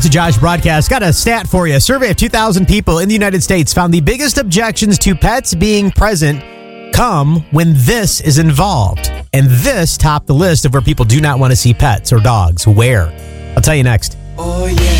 It's a Josh broadcast. Got a stat for you. A survey of 2,000 people in the United States found the biggest objections to pets being present come when this is involved. And this topped the list of where people do not want to see pets or dogs. Where? I'll tell you next. Oh, yeah.